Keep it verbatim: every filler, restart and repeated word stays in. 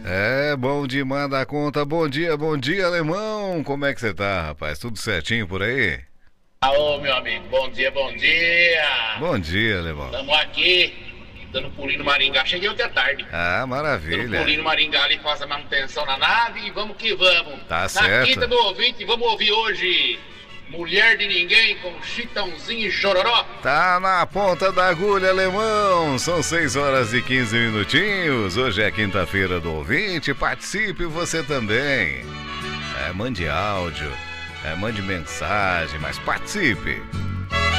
É, bom demais da conta. Bom dia, bom dia, alemão. Como é que você tá, rapaz? Tudo certinho por aí? Alô, meu amigo, bom dia, bom dia. Bom dia, alemão. Estamos aqui, dando pulinho no Maringá. Cheguei ontem à tarde. Ah, Dando maravilha. pulinho no Maringá ali, faz a manutenção na nave e vamos que vamos. Tá Na certo. quinta do ouvinte, vamos ouvir hoje Mulher de Ninguém com Chitãozinho e Chororó. Tá na ponta da agulha, alemão. São seis horas e quinze minutinhos. Hoje é quinta-feira do ouvinte. Participe você também. É, mande áudio, é, mande mensagem, mas participe.